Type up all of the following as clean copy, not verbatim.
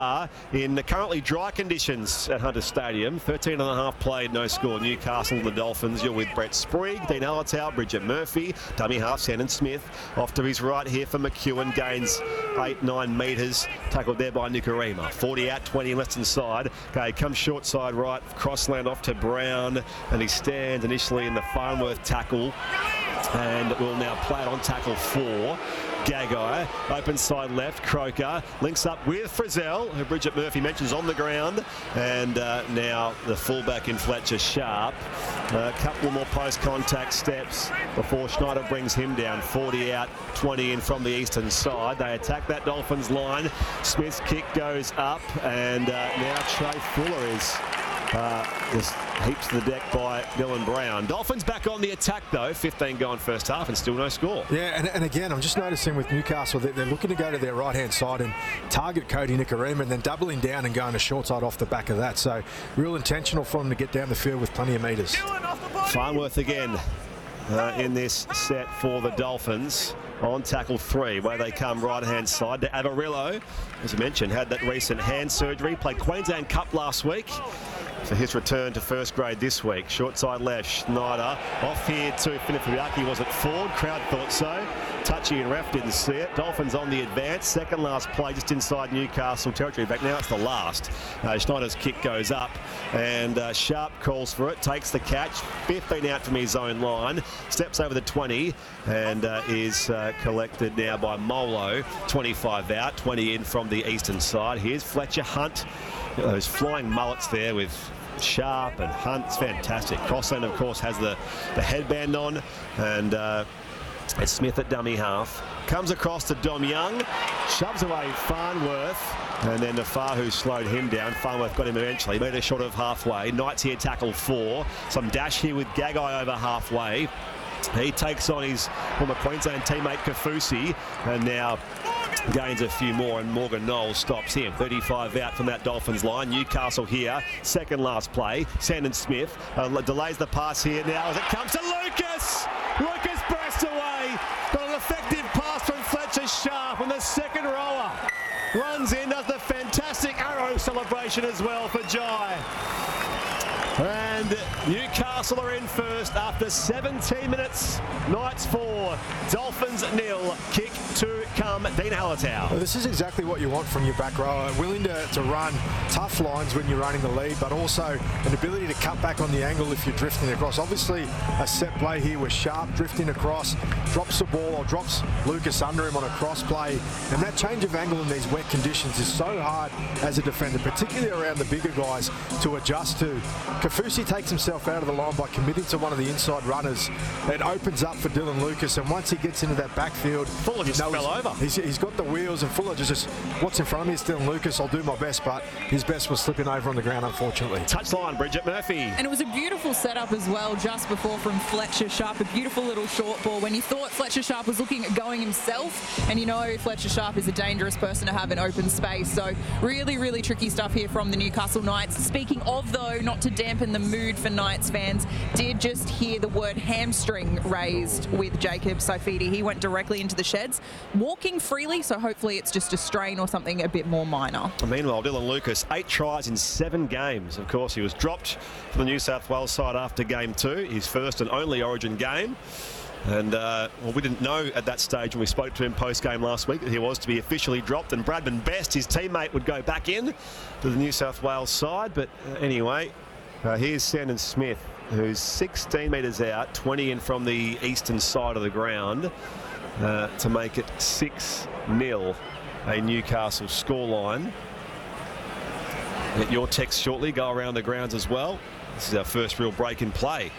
In the currently dry conditions at Hunter Stadium. 13.5 played, no score. Newcastle, the Dolphins. You're with Brett Sprigg, Dean Hallertau, Bridget Murphy, dummy half Shannon Smith. Off to his right here for McEwen. Gains 8-9 metres. Tackled there by Nikorima. 40 out, 20 left inside. Okay, comes short side right. Crossland off to Brown. And he stands initially in the Farnworth tackle. And will now play it on tackle 4. Gagai, open side left, Croker, links up with Frizzell, who Bridget Murphy mentions on the ground, and now the fullback in Fletcher Sharp. A couple more post-contact steps before Schneider brings him down. 40 out, 20 in from the eastern side. They attack that Dolphins line. Smith's kick goes up, and now Trey Fuller is just heaps to the deck by Dylan Brown. Dolphins back on the attack though. 15 gone first half and still no score. Yeah, and again, I'm just noticing with Newcastle that they're looking to go to their right-hand side and target Cody Nikorima and then doubling down and going to short side off the back of that. So real intentional for them to get down the field with plenty of metres. Farnworth again in this set for the Dolphins. On tackle 3, where they come right-hand side to Avarillo. As I mentioned, had that recent hand surgery, played Queensland Cup last week. For his return to first grade this week. Short side left, Schneider. Off here to Finifuaki, was it Ford? Crowd thought so. Touchy and ref didn't see it. Dolphins on the advance. Second last play just inside Newcastle territory. Back now it's the last. Schneider's kick goes up and Sharp calls for it. Takes the catch. 15 out from his own line. Steps over the 20 and is collected now by Molo. 25 out, 20 in from the eastern side. Here's Fletcher Hunt. Those flying mullets there with Sharp and Hunt. It's fantastic. Crossland, of course, has the headband on. And it's Smith at dummy half. Comes across to Dom Young. Shoves away Farnworth. And then Nafahu slowed him down. Farnworth got him eventually. Metre short of halfway. Knights here tackle 4. Some dash here with Gagai over halfway. He takes on his former Queensland teammate Kafusi. And now gains a few more, and Morgan Knowles stops him. 35 out from that Dolphins line. Newcastle here, second last play. Sandon Smith delays the pass here now as it comes to Lucas. Lucas bursts away. Got an effective pass from Fletcher Sharp, and the second rower runs in, does the fantastic arrow celebration as well for Jai. And Newcastle are in first after 17 minutes. Knights 4, Dolphins 0. Kick to come, Dean Hallertau. Well, this is exactly what you want from your back rower. Willing to run tough lines when you're running the lead, but also an ability to cut back on the angle if you're drifting across. Obviously, a set play here with Sharp drifting across, drops the ball or drops Lucas under him on a cross play. And that change of angle in these wet conditions is so hard as a defender, particularly around the bigger guys, to adjust to. Kafusi takes himself out of the line by committing to one of the inside runners. It opens up for Dylan Lucas, and once he gets into that backfield, Fuller just fell over. He's got the wheels, and Fuller just what's in front of me is Dylan Lucas. I'll do my best, but his best was slipping over on the ground, unfortunately. Touchline, Bridget Murphy. And it was a beautiful setup as well just before from Fletcher Sharp. A beautiful little short ball when you thought Fletcher Sharp was looking at going himself, and you know Fletcher Sharp is a dangerous person to have in open space. So really, really tricky stuff here from the Newcastle Knights. Speaking of, though, not to dampen the mood for Knights fans, did just hear the word hamstring raised with Jacob Saifidi. He went directly into the sheds, walking freely, so hopefully it's just a strain or something a bit more minor. Meanwhile, Dylan Lucas, 8 tries in 7 games. Of course, he was dropped for the New South Wales side after game 2, his first and only Origin game. And well, we didn't know at that stage when we spoke to him post-game last week that he was to be officially dropped, and Bradman Best, his teammate, would go back in to the New South Wales side. But anyway, here's Sandon Smith, who's 16 metres out, 20 in from the eastern side of the ground to make it 6-0, a Newcastle scoreline. Get your text shortly, go around the grounds as well. This is our first real break in play.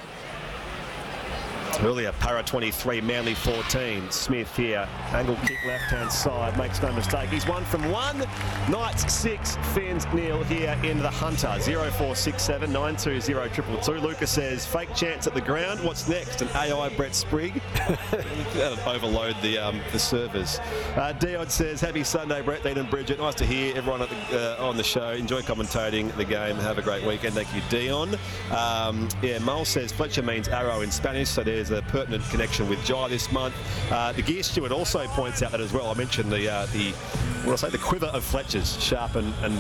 Earlier, Para 23, Manly 14. Smith here, angle kick left-hand side, makes no mistake. He's 1 from 1. Knights 6, Fins 0 here in the Hunter. 0467 920 222. Lucas says, fake chance at the ground. What's next? An AI Brett Sprigg. That'll overload the servers. Dion says, happy Sunday, Brett, Dean and Bridget. Nice to hear everyone on the show. Enjoy commentating the game. Have a great weekend. Thank you, Dion. Yeah, Mole says Fletcher means arrow in Spanish, so there's the pertinent connection with Jai this month. The Gear Steward also points out that as well. I mentioned the quiver of Fletcher's, Sharp and